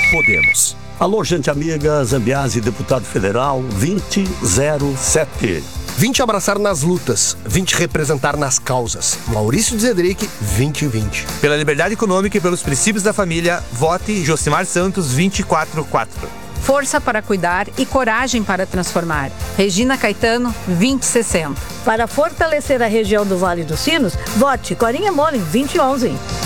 Podemos. Alô, gente amiga, Zambiase, deputado federal, 2007. Vim te abraçar nas lutas, vim te representar nas causas. Maurício de Zedric, 2020. Pela liberdade econômica e pelos princípios da família, vote Josimar Santos 244. Força para cuidar e coragem para transformar. Regina Caetano, 2060. Para fortalecer a região do Vale dos Sinos, vote Corinha Molin, 2011.